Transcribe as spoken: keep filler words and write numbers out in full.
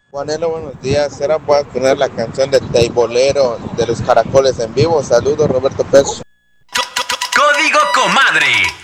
Juanelo, buenos días. Era para poner la canción de Teibolero de los Caracoles en vivo. Saludos, Roberto Pérez. Código Comadre.